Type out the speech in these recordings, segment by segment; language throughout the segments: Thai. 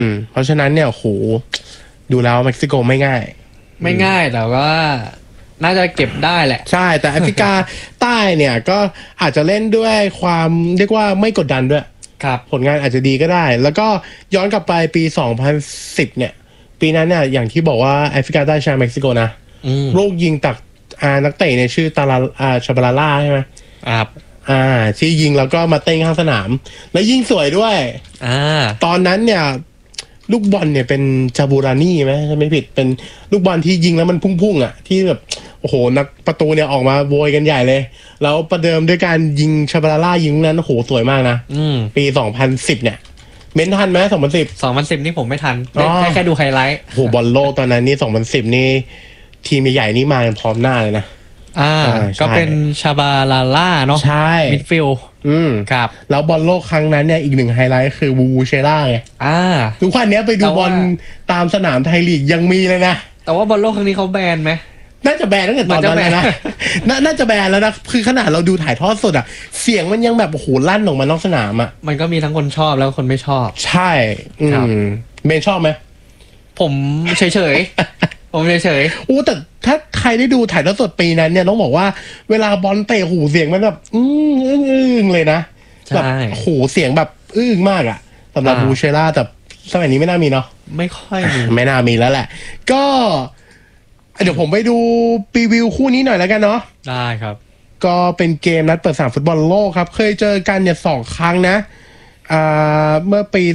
เพราะฉะนั้นเนี่ยโหดูแล้วเม็กซิโกไม่ง่ายแต่ว่าน่าจะเก็บได้แหละใช่แต่แอฟริกาใต้เนี่ยก็อาจจะเล่นด้วยความเรียกว่าไม่กดดันด้วยครับผลงานอาจจะดีก็ได้แล้วก็ย้อนกลับไปปี2010เนี่ยปีนั้นเนี่ยอย่างที่บอกว่าแอฟริกาใต้ชนะเม็กซิโกนะลูกยิงตักนักเตะเนี่ยชื่อตาลาชาบาลาล่าใช่ไหมครับที่ยิงแล้วก็มาเต้นข้างสนามแล้วยิงสวยด้วยตอนนั้นเนี่ยลูกบอลเนี่ยเป็นจาบูรานี่ไหมใช่ไม่ผิดเป็นลูกบอลที่ยิงแล้วมันพุ่งๆอ่ะที่แบบโอ้โหนักประตูเนี่ยออกมาโวยกันใหญ่เลยแล้วประเดิมด้วยการยิงชาบาลาล่ายิงนั้นโอ้โหสวยมากนะปี2010เนี่ยเม้นทันไหม2010 นี่ผมไม่ทันได้แค่ดูไฮไลท์โหบอลโลกตอนนั้นนี่2010นี่ทีมใหญ่ๆนี่มากันพร้อมหน้าเลยนะก็เป็นชาบาลาล่าเนาะใช่มิดฟิลด์ครับแล้วบอลโลกครั้งนั้นเนี่ยอีกหนึ่งไฮไลท์คือวูเชล่าไงทุกวันนี้ไปดูบอลตามสนามไทยลีกยังมีเลยนะแต่ว่าบอลโลกครั้งนี้เขาแบนไหมน่าจะแบนตั้งแต่ตอนนั้นเลยนะน่าจะแบนแล้วนะคือขนาดเราดูถ่ายทอดสดอ่ะเสียงมันยังแบบโอ้โหลั่นออกมานอกสนามอ่ะมันก็มีทั้งคนชอบแล้วคนไม่ชอบใช่เมนชอบไหมผมเฉยผมเฉยแต่ถ้าใครได้ดูถ่ายทอดสดปีนั้นเนี่ยต้องบอกว่าเวลาบอลเตะหูเสียงมันแบบเลยนะแบบโหเสียงแบบมากอ่ะสำหรับบูเชล่าแต่สมัยนี้ไม่น่ามีเนาะไม่ค่อยมีไม่น่ามีแล้วแหละก็เดี๋ยวผมไปดูพรีวิวคู่นี้หน่อยแล้วกันเนาะได้ครับก็เป็นเกมนัดเปิดสนามฟุตบอลโลกครับเคยเจอกันเนี่ย2 ครั้งนะเมื่อปี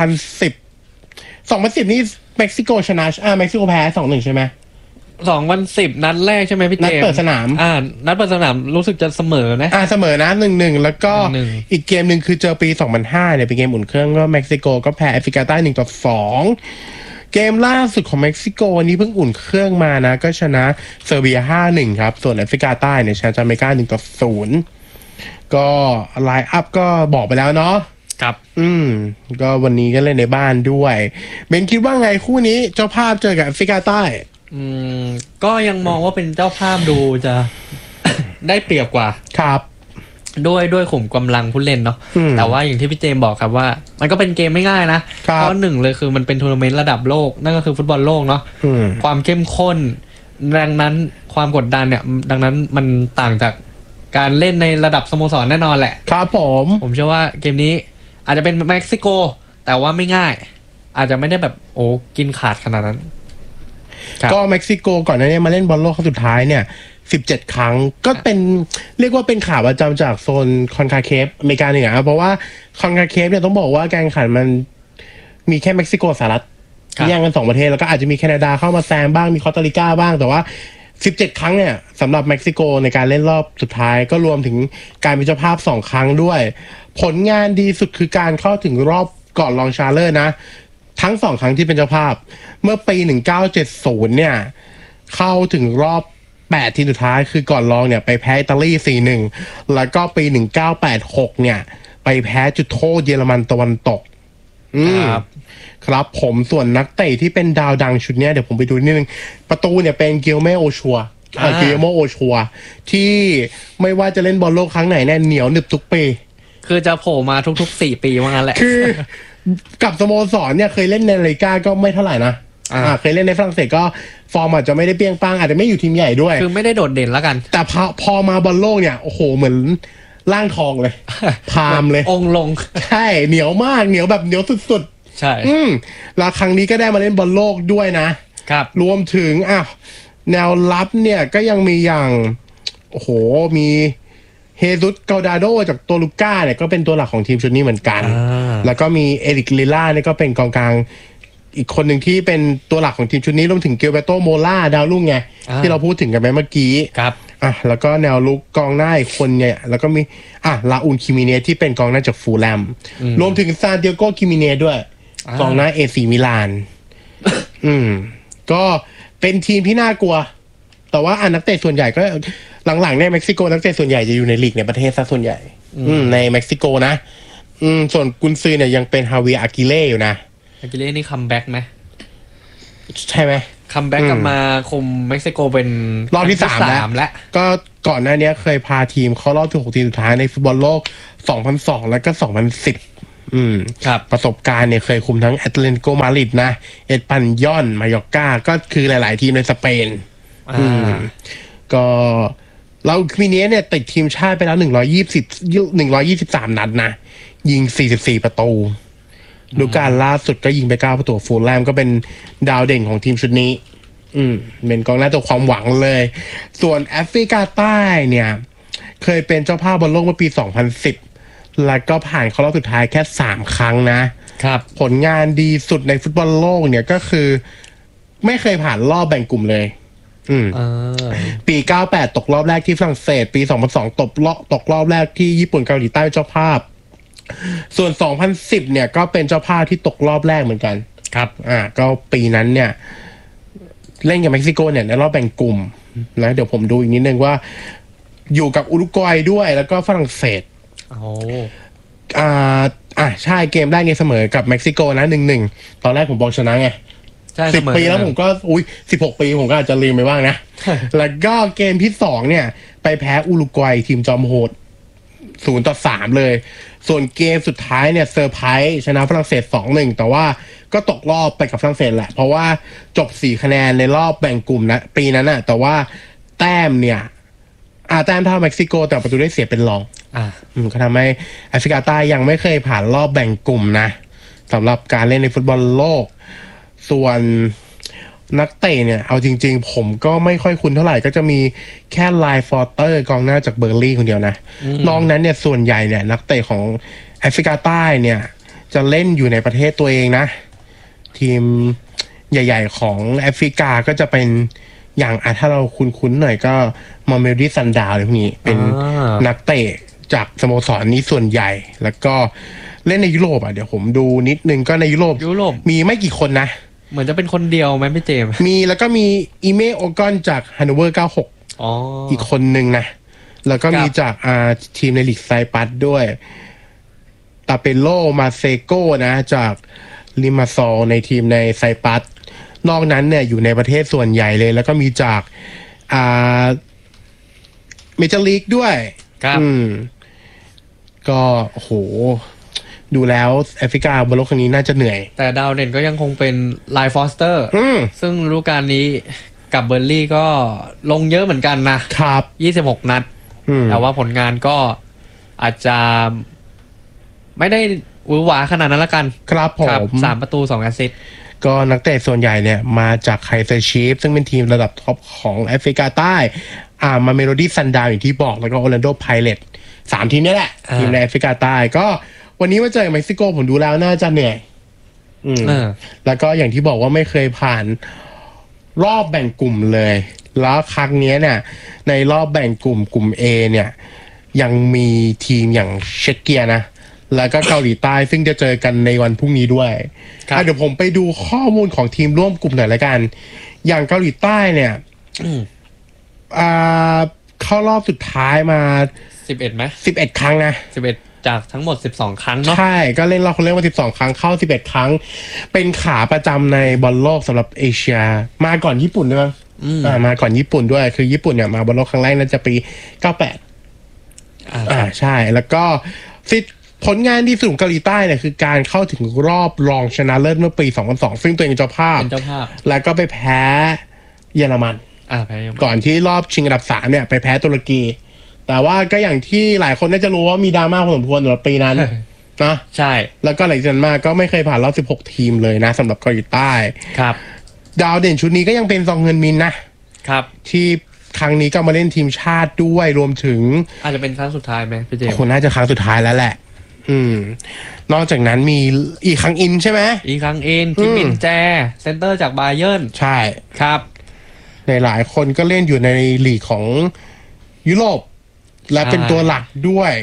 2010นี่เม็กซิโกชนะเม็กซิโกแพ้ 2-1 ใช่ไหม 2010นัดแรกใช่ไหมพี่เจมนัดเปิดสนามนัดเปิดสนามรู้สึกจะเสมอนะเสมอนะ 1-1 แล้วก็อีกเกมหนึ่งคือเจอปี2005เนี่ยเป็นเกมอุ่นเครื่องก็เม็กซิโกก็แพ้แอฟริกาใต้1-2เกมล่าสุดของเม็กซิโกนี้เพิ่งอุ่นเครื่องมานะก็ชนะเซอร์เบีย 5-1 ครับส่วนแอฟริกาใต้เนี่ยชนะจาเมกา 1-0ก็ไลน์อัพก็บอกไปแล้วเนาะครับก็วันนี้ก็เล่นในบ้านด้วยเบนคิดว่าไงคู่นี้เจ้าภาพเจอกับแอฟริกาใต้ก็ยังมองว่าเป็นเจ้าภาพดูจะ ได้เปรียบกว่าครับด้วยขุมกำลังผู้เล่นเนาะแต่ว่าอย่างที่พี่เจมบอกครับว่ามันก็เป็นเกมไม่ง่ายนะเพราะหนึ่งเลยคือมันเป็นทัวร์นาเมนต์ระดับโลกนั่นก็คือฟุตบอลโลกเนาะความเข้มข้นดังนั้นความกดดันเนี่ยดังนั้นมันต่างจากการเล่นในระดับสโมสรแน่นอนแหละครับผมเชื่อว่าเกมนี้อาจจะเป็นเม็กซิโกแต่ว่าไม่ง่ายอาจจะไม่ได้แบบโอ้กินขาดขนาดนั้นก็เม็กซิโกก่อนหน้านี้มาเล่นบอลโลกครั้งสุดท้ายเนี่ย17 ครั้งก็เป็นเรียกว่าเป็นขาประจำจากโซนคอนคาเคฟอเมริกาเหนือเพราะว่าคอนคาเคฟเนี่ยต้องบอกว่าการแข่งขันมันมีแค่เม็กซิโกสหรัฐแย่งกัน2 ประเทศแล้วก็อาจจะมีแคนาดาเข้ามาแซมบ้างมีคอสตาริกาบ้างแต่ว่า17 ครั้งเนี่ยสำหรับเม็กซิโกในการเล่นรอบสุดท้ายก็รวมถึงการเป็นเจ้าภาพ2 ครั้งด้วยผลงานดีสุดคือการเข้าถึงรอบก่อนรองชาเลอร์นะทั้ง2 ครั้งที่เป็นเจ้าภาพเมื่อปี1970เนี่ยเข้าถึงรอบ8 ทีมสุดท้ายคือก่อนรองเนี่ยไปแพ้อิตาลี 4-1 แล้วก็ปี1986เนี่ยไปแพ้จุดโทษเยอรมันตะวันตกครับผมส่วนนักเตะที่เป็นดาวดังชุดเนี้ยเดี๋ยวผมไปดูนิดนึงประตูเนี่ยเป็นเกียร์เมโอชัวที่ไม่ว่าจะเล่นบอลโลกครั้งไหนเนี่ยเหนียวหนึบทุกปีคือจะโผล่มาทุกๆ4 ปีว่างั้นแหละคือกับสโมสรเนี่ยเคยเล่นในลาลิก้าก็ไม่เท่าไหร่นะเคยเล่นในฝรั่งเศสก็ฟอร์มอาจจะไม่ได้เปรี้ยงปังอาจจะไม่อยู่ทีมใหญ่ด้วยคือไม่ได้โดดเด่นแล้วกันแต่พอมาบอลโลกเนี่ยโอ้โหเหมือนร่างทองเลยพามเลยองลงใช่เหนียวมากเหนียวแบบเหนียวสุดๆใช่แล้วครั้งนี้ก็ได้มาเล่นบอลโลกด้วยนะครับรวมถึงแนวรับเนี่ยก็ยังมีอย่างโอ้โหมีเฮซุสเกาดาโดจากโตลูก้าเนี่ยก็เป็นตัวหลักของทีมชุดนี้เหมือนกันแล้วก็มีเอริกลิล่าเนี่ยก็เป็นกองกลางอีกคนหนึ่งที่เป็นตัวหลักของทีมชุดนี้รวมถึงเกลเบโตโมล่าดาวรุ่งไงที่เราพูดถึงกันไปเมื่อกี้ครับแล้วก็แนวลุกกองหน้าอีกคนเนี่ยแล้วก็มีลาอูนคิมิเนสที่เป็นกองหน้าจากฟูลแลมรวมถึงซานเตียโกคิมิเนสด้วยกองหน้าเอซีมิลานก็เป็นทีมที่น่ากลัวแต่ว่านักเตะส่วนใหญ่ก็หลังๆเนี่ยเม็กซิโกนักเตะส่วนใหญ่จะอยู่ในลีกในประเทศซะส่วนใหญ่ในเม็กซิโกนะส่วนกุนซือเนี่ยยังเป็นฮาเวียร์อากิเล่อยู่นะอากิเล่นี่คัมแบ็กไหมใช่ไหมคัมแบ็กกลับมาคุมเม็กซิโกเป็นรอบที่3แล้วก็ก่อนหน้านี้เคยพาทีมเข้ารอบถึง6 ทีมสุดท้ายในฟุตบอลโลก2002แล้วก็2010 ครับประสบการณ์เนี่ยเคยคุมทั้งแอตเลติโกมาดริดนะเอสปันยอนมายอร์กาก็คือหลายๆทีมในสเปนก็เราปีนี้เนี่ยติดทีมชาติไปแล้ว123นัดนะยิง44ประตูดูการล่าสุดก็ยิงไป9ประตูฟูลแลมก็เป็นดาวเด่นของทีมชุดนี้เป็นกองหน้าตัวความหวังเลยส่วนแอฟริกาใต้เนี่ยเคยเป็นเจ้าภาพบอลโลกเมื่อปี2010แล้วก็ผ่านเข้ารอบสุดท้ายแค่3ครั้งนะครับผลงานดีสุดในฟุตบอลโลกเนี่ยก็คือไม่เคยผ่านรอบแบ่งกลุ่มเลยปี98ตกรอบแรกที่ฝรั่งเศสปี2002ตกรอบแรกที่ญี่ปุ่นเกาหลีใต้เจ้าภาพส่วน2010เนี่ยก็เป็นเจ้าภาพที่ตกรอบแรกเหมือนกันครับก็ปีนั้นเนี่ยเล่นกับเม็กซิโกเนี่ยในรอบแบ่งกลุ่มนะเดี๋ยวผมดูอีกนิดนึงว่าอยู่กับอุรุกวัยด้วยแล้วก็ฝรั่งเศสใช่เกมแรกเนี่ยเสมอกับเม็กซิโกนะ1-1ตอนแรกผมบอกชนะไง10 ปีแล้วผมก็16 ปีผมก็อาจจะลืมไปบ้างนะ แล้วก็เกมที่2เนี่ยไปแพ้อุรุกวัยทีมจอมโหด0-3เลยส่วนเกมสุดท้ายเนี่ยเซอร์ไพรส์ชนะฝรั่งเศส 2-1 แต่ว่าก็ตกรอบไปกับฝรั่งเศสแหละเพราะว่าจบ4คะแนนในรอบแบ่งกลุ่มนะปีนั้นน่ะแต่ว่าแต้มเนี่ยแต้มเท่าเม็กซิโกแต่ประตูได้เสียเป็นรองก็ทำให้แอฟริกาใต้ยังไม่เคยผ่านรอบแบ่งกลุ่มนะสำหรับการเล่นในฟุตบอลโลกส่วนนักเตะเนี่ยเอาจริงๆผมก็ไม่ค่อยคุ้นเท่าไหร่ก็จะมีแค่ไลฟ์ฟอร์เตอร์กองหน้าจากเบอร์ลี่คนเดียวนะนอกนั้นเนี่ยส่วนใหญ่เนี่ยนักเตะของแอฟริกาใต้เนี่ยจะเล่นอยู่ในประเทศตัวเองนะทีมใหญ่ๆของแอฟริกาก็จะเป็นอย่างถ้าเราคุ้นๆหน่อยก็มาเมลดี้ซันดาวอะไรพวกนี้เป็นนักเตะจากสโมสรนี้ส่วนใหญ่แล้วก็เล่นในยุโรปเดี๋ยวผมดูนิดนึงก็ในยุโรปมีไม่กี่คนนะเหมือนจะเป็นคนเดียวไหมพี่เจมมีแล้วก็มีอีเมโอกอนจากฮันโนเวอร์96อีกคนหนึ่งนะแล้วก็มีจากทีมในลีกไซปัสด้วยตาเปโลมาเซโกนะจากลิมาซอลในทีมในไซปัสนอกนั้นเนี่ยอยู่ในประเทศส่วนใหญ่เลยแล้วก็มีจากเมเจอร์ลีกด้วยครับก็โหดูแล้วแอฟริกาบนโลกครั้งนี้น่าจะเหนื่อยแต่ดาวเด่นก็ยังคงเป็นไลฟ์ฟอสเตอร์ซึ่งฤดูกาลนี้กับเบอร์ลี่ก็ลงเยอะเหมือนกันนะครับ26นัดแต่ว่าผลงานก็อาจจะไม่ได้หวือหวาขนาดนั้นละกันครับผม 3ประตู2แอสซิสต์ก็นักเตะส่วนใหญ่เนี่ยมาจากไคเซอร์ชีฟซึ่งเป็นทีมระดับท็อปของแอฟริกาใต้มาเมโลดี้ซันดาวอย่างที่บอกแล้วก็โอร์แลนโดไพเรตส์3ทีมนี้แหละทีมในแอฟริกาใต้ก็วันนี้มาเจอเม็กซิโกผมดูแล้วน่าจะเหนื่อยแล้วก็อย่างที่บอกว่าไม่เคยผ่านรอบแบ่งกลุ่มเลยแล้วครั้งนี้เนี่ยในรอบแบ่งกลุ่ม A เนี่ยยังมีทีมอย่างเชคเกียนะแล้วก็เกาหลีใต้ซึ่งจะเจอกันในวันพรุ่งนี้ด้วยเดี๋ยวผมไปดูข้อมูลของทีมร่วมกลุ่มหน่อยละกันอย่างเกาหลีใต้เนี่ยเข้ารอบสุดท้ายมา 11ไหม 11ครั้งนะ 11จากทั้งหมด12ครั้งเนาะใช่ก็เล่นเราคนเล่นมา12ครั้งเข้า11ครั้งเป็นขาประจำในบอลโลกสำหรับเอเชียมาก่อนญี่ปุ่นด้วยมั้งมาก่อนญี่ปุ่นด้วยคือญี่ปุ่นเนี่ยมาบอลโลกครั้งแรกน่าจะปี98ใช่แล้วก็ผลงานที่สุดของเกาหลีใต้เนี่ยคือการเข้าถึงรอบรองชนะเลิศเมื่อปี2002ซึ่งตัวเองเป็นเจ้าภาพแล้วก็ไปแพ้เยอรมันก่อนที่รอบชิงอันดับ3เนี่ยไปแพ้ตุรกีแต่ว่าก็อย่างที่หลายคนน่าจะรู้ว่ามีดราม่าพอสมควรสำหรับปีนั้นนะใช่แล้วก็หลังจากนั้นมาก็ไม่เคยผ่านรอบ16ทีมเลยนะสำหรับเกาหลีใต้ครับดาวเด่นชุดนี้ก็ยังเป็นซองเงินมินนะครับที่ครั้งนี้ก็มาเล่นทีมชาติด้วยรวมถึงอาจจะเป็นครั้งสุดท้ายไหมพี่เจคนน่าจะครั้งสุดท้ายแล้วแหละนอกจากนั้นมีอีกครั้งอินใช่ไหมอีกครั้งอินคิมมินแจเซนเตอร์จากบาเยิร์นใช่ครับในหลายคนก็เล่นอยู่ในลีกของยุโรปและเป็นตัวหลักด้วย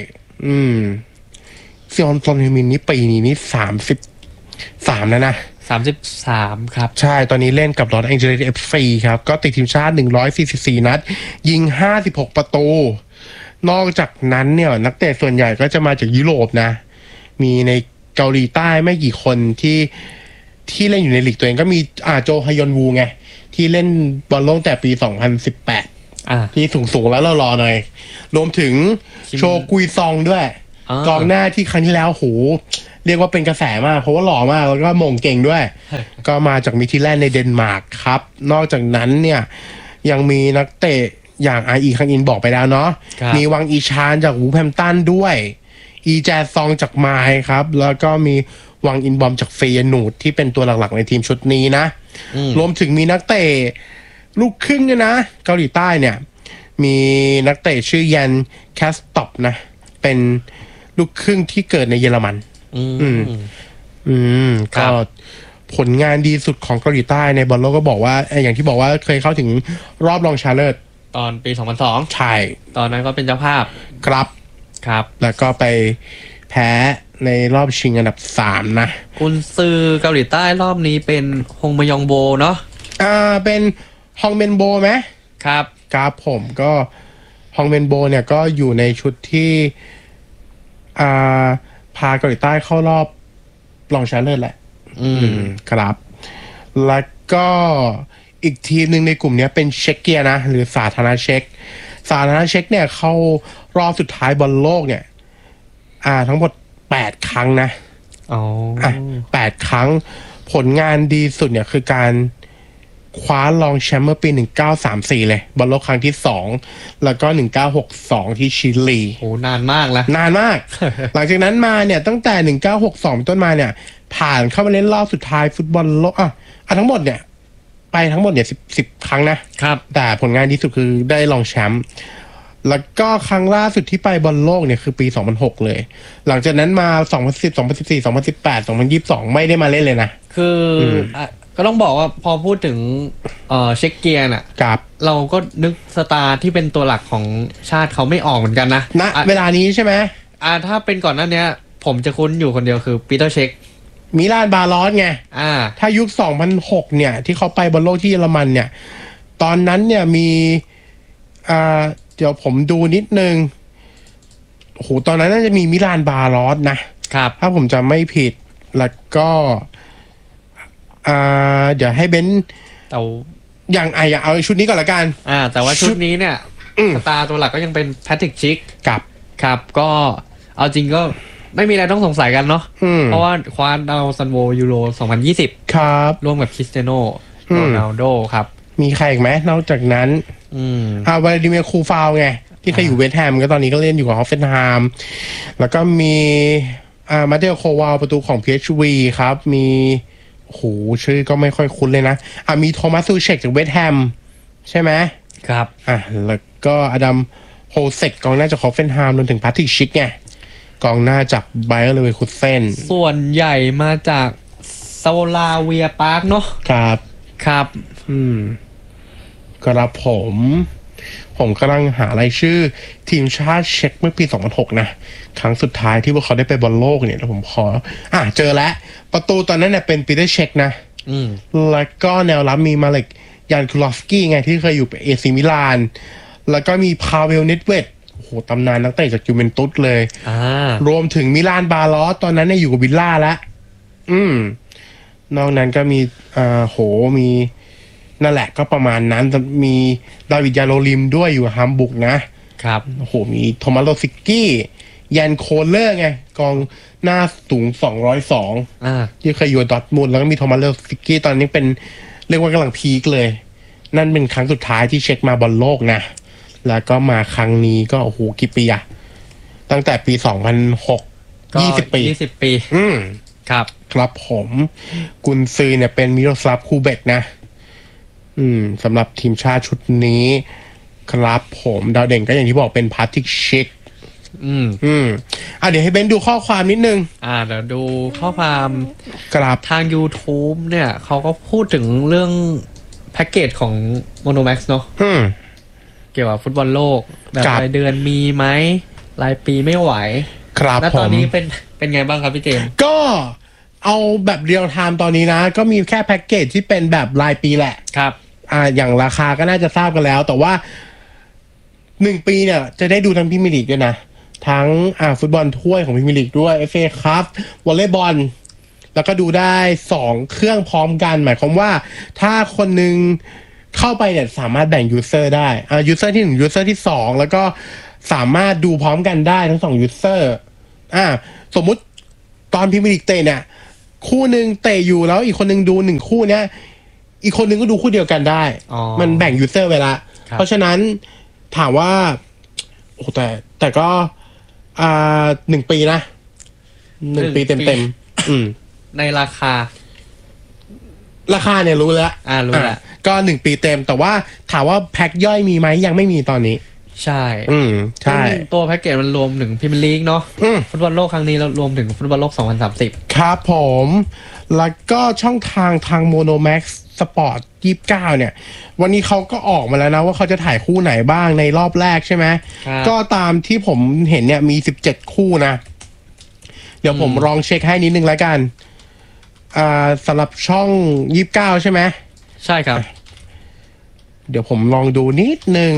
ซิออนซอนเฮมินนี่ปีนี้33แล้วนะ 33ครับใช่ตอนนี้เล่นกับลอสแองเจลิส FC ครับก็ติดทีมชาติ144นัดยิง56ประตูนอกจากนั้นเนี่ยนักเตะส่วนใหญ่ก็จะมาจากยุโรปนะมีในเกาหลีใต้ไม่กี่คนที่เล่นอยู่ในลีกตัวเองก็มีโจฮยอนวูไงที่เล่นบอลโลกแต่ปี2018ที่สูงๆแล้วเรารอหน่อยรวมถึงโชกุยซองด้วยกองหน้าที่ครั้งที่แล้วโหเรียกว่าเป็นกระแสมากเพราะว่าหล่อมากแล้วก็มงเก่งด้วย ก็มาจากมิทิแลนด์ในเดนมาร์กครับนอกจากนั้นเนี่ยยังมีนักเตะอย่างอีคังอินบอกไปแล้วเนาะมีวังอีชานจากวูแฮมตันด้วยอีแจซองจากไมล์ครับแล้วก็มีวังอินบอมจากเฟยนูดที่เป็นตัวหลักๆในทีมชุดนี้นะรวมถึงมีนักเตะลูกครึ่งเนี่ยนะเกาหลีใต้เนี่ยมีนักเตะชื่อยันแคสต็อปนะเป็นลูกครึ่งที่เกิดในเยอรมันก็ผลงานดีสุดของเกาหลีใต้ในบอลโลกก็บอกว่าอย่างที่บอกว่าเคยเข้าถึงรอบรองชนะเลิศตอนปี2002 ใช่ตอนนั้นก็เป็นเจ้าภาพครับแล้วก็ไปแพ้ในรอบชิงอันดับ3นะกุนซือเกาหลีใต้รอบนี้เป็นฮงมยองโบเนาะเป็นฮองเมนโบไหมครับผมก็ฮองเมนโบเนี่ยก็อยู่ในชุดที่พาเกาหลีใต้เข้ารอบรองชนะเลิศแหละครับแล้วก็อีกทีมหนึ่งในกลุ่มนี้เป็นเช็กเกียนะหรือสาธารณเช็กเนี่ยเข้ารอบสุดท้ายบอลโลกเนี่ยทั้งหมด8ครั้งนะ8ครั้งผลงานดีสุดเนี่ยคือการคว้ารองแชมป์เมื่อปี1934เลยบอลโลกครั้งที่2แล้วก็1962ที่ชิลีโอ้นานมากแล้วนานมาก หลังจากนั้นมาเนี่ยตั้งแต่1962ต้นมาเนี่ยผ่านเข้ามาเล่นรอบสุดท้ายฟุตบอลโลกทั้งหมดเนี่ยไปทั้งหมดเนี่ย10ครั้งนะครับแต่ผลงานดีสุดคือได้รองแชมป์แล้วก็ครั้งล่าสุดที่ไปบอลโลกเนี่ยคือปี2006เลยหลังจากนั้นมา2010 2014 2018 2022ไม่ได้มาเล่นเลยนะคือก็ต้องบอกว่าพอพูดถึงเช็กเกียน่ะเราก็นึกสตาร์ที่เป็นตัวหลักของชาติเขาไม่ออกเหมือนกันนะเวลานี้ใช่ไหมถ้าเป็นก่อนหน้านี้ผมจะคุ้นอยู่คนเดียวคือปีเตอร์เช็กมิลานบาลอสไงถ้ายุค2006เนี่ยที่เขาไปบอลโลกที่เยอรมันเนี่ยตอนนั้นเนี่ยมีเดี๋ยวผมดูนิดนึงโหตอนนั้นน่าจะมีมิลานบาลอสนะครับถ้าผมจำไม่ผิดแล้วก็เดี๋ยวให้เบนอย่างเอาชุดนี้ก่อนละกันแต่ว่าชุดนี้เนี่ยสตาร์ตัวหลักก็ยังเป็นแพทริกชิกครับก็เอาจริงก็ไม่มีอะไรต้องสงสัยกันเนาะเพราะว่าคว้าดาวซันโวยูโร2020 ครับร่วมกับคริสเตียโนโรนัลโดครับมีใครอีกไหมนอกจากนั้นวลาดิเมียร์คูฟาวไงที่เคยอยู่เวสต์แฮมก็ตอนนี้ก็เล่นอยู่กับฮอฟเฟนไฮม์แล้วก็มีมาเตโอโควาลประตูของ PSV ครับมีโหชื่อก็ไม่ค่อยคุ้นเลยนะมีโทมัสซูเชกจากเวสต์แฮมใช่ไหมครับแล้วก็อดัมโฮเซกกองหน้าจากฮอฟเฟนไฮม์รวมถึงพาทริกชิกไงกองหน้าจากไบเออร์เลเวอร์คูเซนส่วนใหญ่มาจากโซลาเวียปาร์คเนาะครับครับผมกำลังหารายชื่อทีมชาติเช็กเมื่อปี2006นะครั้งสุดท้ายที่พวกเขาได้ไปบอลโลกเนี่ยแล้วผมขอเจอแล้วประตูตอนนั้นเนี่ยเป็นปีเตอร์เช็กนะแล้วก็แนวรับมีมาเล็กยานคูลอฟสกี้ไงที่เคยอยู่เอซีมิลานแล้วก็มีพาเวลเนตเวตโอ้โหตำนานนักเตะจากยูเวนตุสเลยรวมถึงมิลานบาลอสตอนนั้นเนี่ยอยู่กับวิลล่าแล้วนอกนั้นก็มีมีนั่นแหละก็ประมาณนั้นมีดาวิดยาโลลิมด้วยอยู่ฮัมบุกนะครับโอ้โหมีโทมัสโรซิกกี้ยันโคเลอร์ไงกองหน้าสูง202ที่เคยอยู่ดอร์ทมุนด์แล้วก็มีโทมัสโรซิกกี้ตอนนี้เป็นเรียกว่ากำลังพีคเลยนั่นเป็นครั้งสุดท้ายที่เช็คมาบอลโลกนะแล้วก็มาครั้งนี้ก็โอ้โหกี่ปีอะตั้งแต่ปี2006 20 ปีครับผมกุนซือเนี่ยเป็นมิโรสลาฟคูเบกนะสำหรับทีมชาติชุดนี้ครับผมดาวเด่นก็อย่างที่บอกเป็นพาทริกชิกเดี๋ยวให้เบนดูข้อความนิดนึงเดี๋ยวดูข้อความครับทาง YouTube เนี่ยเขาก็พูดถึงเรื่องแพ็กเกจของ Monomax เนาะเกี่ยวกับฟุตบอลโลกแบบรายเดือนมีไหมรายปีไม่ไหวครับแล้วตอนนี้เป็นไงบ้างครับพี่เจมส์ก็เอาแบบเรียลไทม์ตอนนี้นะก็มีแค่แพ็กเกจที่เป็นแบบรายปีแหละครับอย่างราคาก็น่าจะทราบกันแล้วแต่ว่า1ปีเนี่ยจะได้ดูทั้งพรีเมียร์ลีกด้วยนะทั้งฟุตบอลถ้วยของพรีเมียร์ลีกด้วย FA คัพวอลเลย์บอลแล้วก็ดูได้2เครื่องพร้อมกันหมายความว่าถ้าคนนึงเข้าไปเนี่ยสามารถแบ่งยูเซอร์ได้ยูเซอร์ที่1ยูเซอร์ที่2แล้วก็สามารถดูพร้อมกันได้ทั้ง2ยูเซอร์สมมุติตอนพรีเมียร์ลีกเตะเนี่ยคู่หนึ่งเตะอยู่แล้วอีกคนหนึ่งดูหนึ่งคู่เนี้ยอีกคนหนึ่งก็ดูคู่เดียวกันได้มันแบ่งยูเซอร์ไว้ละเพราะฉะนั้นถามว่าโอ้แต่ก็1 ปีนะ1 ปีเต็มในราคาเนี่ยรู้แล้วรู้แล้วก็1 ปีเต็มแต่ว่าถามว่าแพ็คย่อยมีไหมยังไม่มีตอนนี้ใช่ใช่ตัวแพ็กเกจมันรวมถึงพรีเมียร์ลีกเนาะฟุตบอลโลกครั้งนี้แล้วรวมถึงฟุตบอลโลก2030 ครับผมแล้วก็ช่องทางโมโนแม็กซ์สปอร์ต29เนี่ยวันนี้เขาก็ออกมาแล้วนะว่าเขาจะถ่ายคู่ไหนบ้างในรอบแรกใช่ไหมก็ตามที่ผมเห็นเนี่ยมี17คู่นะเดี๋ยวผมลองเช็คให้นิดนึงแล้วกันสำหรับช่อง29ใช่ไหมใช่ครับเดี๋ยวผมลองดูนิดนึง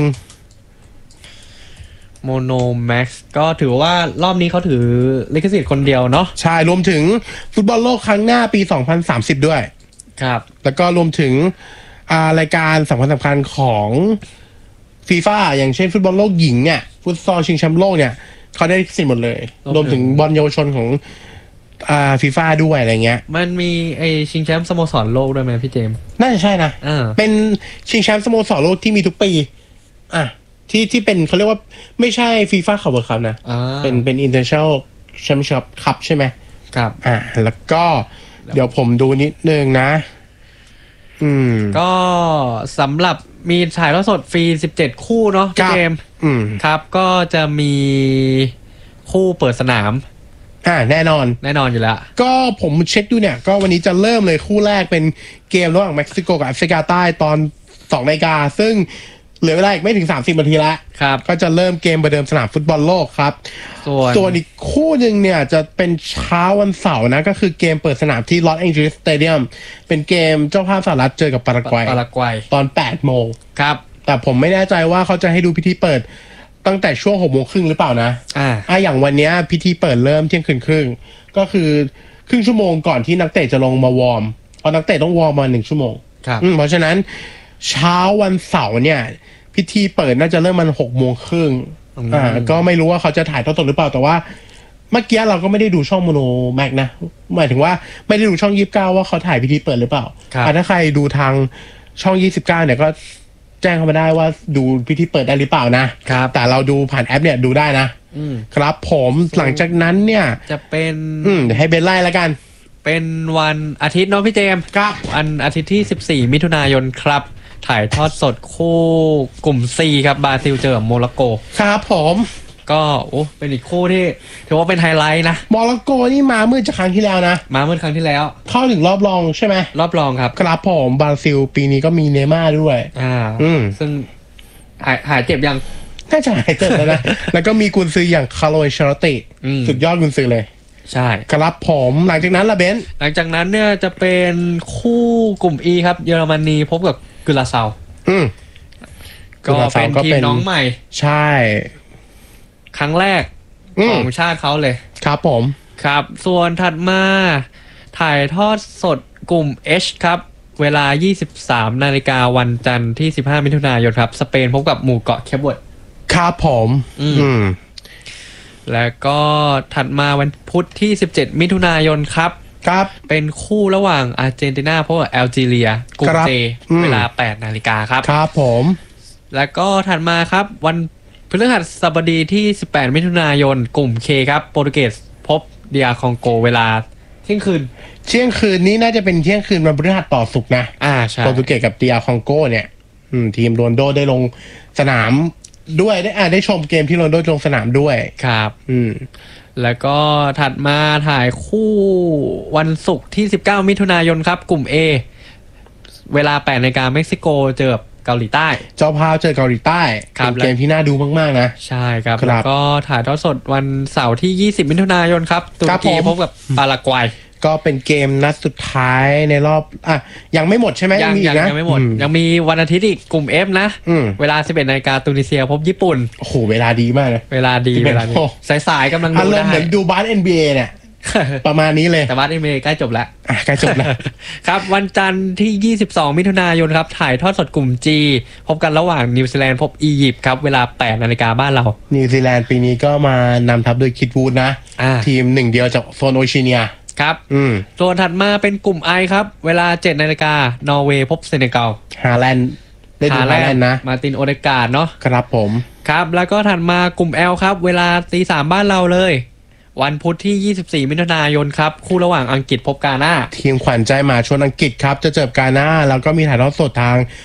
โมโนแม็กซ์ก็ถือว่ารอบนี้เขาถือลิขสิทธิ์คนเดียวเนาะใช่รวมถึงฟุตบอลโลกครั้งหน้าปี2030ด้วยครับแล้วก็รวมถึงรายการสำคัญของฟีฟ่าอย่างเช่นฟุตบอลโลกหญิงเนี่ยฟุตซอลชิงแชมป์โลกเนี่ยเขาได้สิทธิ์หมดเลยรวมถึงบอลเยาวชนของฟีฟ่าด้วยอะไรเงี้ยมันมีไอชิงแชมป์สโมสรโลกด้วยไหมพี่เจมส์น่าจะใช่นะเป็นชิงแชมป์สโมสรโลกที่มีทุกปีที่เป็นเขาเรียกว่าไม่ใช่ฟีฟ่าคัพเวิลด์คัพนะเป็น International Championship Cup ใช่ไหมครับแล้วก็เดี๋ยวผมดูนิดนึงนะก็สำหรับมีถ่ายทอดสดฟรี17คู่เนาะพี่เจมส์ครับก็จะมีคู่เปิดสนามแน่นอนอยู่แล้วก็ผมเช็คดูเนี่ยก็วันนี้จะเริ่มเลยคู่แรกเป็นเกมระหว่างเม็กซิโกกับแอฟริกาใต้ตอน2 นาฬิกาซึ่งเหลือเวลาอีกไม่ถึง30 นาทีแล้วก็จะเริ่มเกมประเดิมสนามฟุตบอลโลกครับส่วนอีกคู่หนึ่งเนี่ยจะเป็นเช้าวันเสาร์นะก็คือเกมเปิดสนามที่ลอสแองเจลิสสเตเดียมเป็นเกมเจ้าภาพสหรัฐเจอกับปารากวัยตอน8 โมงครับแต่ผมไม่แน่ใจว่าเขาจะให้ดูพิธีเปิดตั้งแต่ช่วง6 โมงครึ่งหรือเปล่านะอย่างวันนี้พิธีเปิดเริ่มเที่ยงคืนครึ่งก็คือครึ่งชั่วโมงก่อนที่นักเตะจะลงมาวอร์มเพราะนักเตะต้องวอร์มมา1 ชั่วโมงเพราะฉะนั้นเช้าวันเสาร์เนี่ยพิธีเปิดน่าจะเริ่มมัน6 โมงครึ่งก็ไม่รู้ว่าเขาจะถ่ายทอดสดหรือเปล่าแต่ว่าเมื่อกี้เราก็ไม่ได้ดูช่องโมโนแม็กนะหมายถึงว่าไม่ได้ดูช่อง29ว่าเขาถ่ายพิธีเปิดหรือเปล่าถ้าใครดูทางช่อง29เนี่ยก็แจ้งเข้ามาได้ว่าดูพิธีเปิดได้หรือเปล่านะแต่เราดูผ่านแอปเนี่ยดูได้นะครับผมหลังจากนั้นเนี่ยจะเป็นเดี๋ยวให้เบนไล่แล้วกันเป็นวันอาทิตย์เนาะพี่เจมส์ครับวันอาทิตย์ที่14 มิถุนายนครับถ่ายทอดสดคู่กลุ่ม C ครับบราซิลเจอกับโมร็อกโกครับผมก็เป็นอีกคู่ที่ถือว่าเป็นไฮไลท์นะโมร็อกโกนี่มามืดจากครั้งที่แล้วนะมามืดครั้งที่แล้วเข้าถึงรอบรองใช่ไหมรอบรองครับครับผมบราซิลปีนี้ก็มีเนม่าด้วยซึ่งหายเจ็บยังน่าจะหายเจ็บแล้วนะ แล้วก็มีกุนซืออย่างคาร์โล อันเชลอตติสุดยอดกุนซือเลยใช่ครับผมหลังจากนั้นล่ะเบนหลังจากนั้นเนี่ยจะเป็นคู่กลุ่ม E ครับเยอรมนีพบกับกุลาเซาก็เป็นทีมน้องใหม่ใช่ครั้งแรกของชาติเขาเลยครับผมครับส่วนถัดมาถ่ายทอดสดกลุ่ม H ครับเวลา 23 นาฬิกาวันจันทร์ที่15 มิถุนายนครับสเปนพบกับหมู่เกาะเคปเวิร์ดครับผมแล้วก็ถัดมาวันพุธที่17 มิถุนายนครับเป็นคู่ระหว่างอาร์เจนตินาพบกับแอลจีเรียกลุ่ม J เวลา 8 นาฬิกาครับครับผมแล้วก็ถัดมาครับวันพฤหัสบดีที่18 มิถุนายนกลุ่ม K ครับโปรตุเกสพบเดียคองโกเวลาเที่ยงคืนนี้น่าจะเป็นเที่ยงคืนวันพฤหัสต่อศุกร์นะใช่โปรตุเกสกับเดียคองโกเนี่ยทีมโรนโดได้ลงสนามด้วยได้ชมเกมที่โรนโดลงสนามด้วยครับแล้วก็ถัดมาถ่ายคู่วันศุกร์ที่19 มิถุนายนครับกลุ่ม A เวลา 8 นาฬิกาเม็กซิโกเจอเกาหลีใต้เจ้าภาพเจอเกาหลีใต้เป็นเกมที่น่าดูมากๆนะใช่ครับแล้วก็ถ่ายทอดสดวันเสาร์ที่20 มิถุนายนครับตุรกีพบกับปารากวัยก็เป็นเกมนัดสุดท้ายในรอบยังไม่หมดใช่ไหมยังไม่หมดยังมีวันอาทิตย์อีกกลุ่ม F นะเวลา 11 นาฬิกาตุนิเซียพบญี่ปุ่นโอ้โหเวลาดีมากเลยเวลาดีสายๆกำลังดูได้อารมณ์เหมือนดูบาส NBA เนี่ยประมาณนี้เลยแต่ว่าNBAใกล้จบแล้วใกล้จบแล้วครับวันจันทร์ที่ 22 มิถุนายนครับถ่ายทอดสดกลุ่ม G พบกันระหว่างนิวซีแลนด์พบอียิปต์ครับเวลา 8 นาฬิกาบ้านเรานิวซีแลนด์ปีนี้ก็มานำทัพโดยคิดวูดนะทีมหนึ่งเดียวจากโซนโอเชียเนียครับส่วนถัดมาเป็นกลุ่ม I ครับเวลา 7 นาฬิกานอร์เวย์พบเซเนกัลฮาแลนด์เล่นฮาแลนด์นะมาร์ตินโอเดการ์ดเนาะครับผมครับแล้วก็ถัดมากลุ่ม L ครับเวลา 3:00 บ้านเราเลยวันพุธที่ 24 มิถุนายนครับคู่ระหว่างอังกฤษพบกาน่าทีมขวัญใจหมาชนอังกฤษครับจะเจอกาน่าแล้วก็มีถ่ายทอดสดทาง